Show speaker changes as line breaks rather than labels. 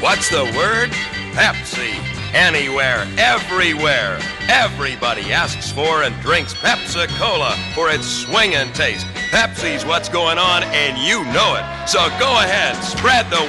What's the word? Pepsi. Anywhere, everywhere. Everybody asks for and drinks Pepsi-Cola for its swingin' taste. Pepsi's what's going on, and you know it. So go ahead, spread the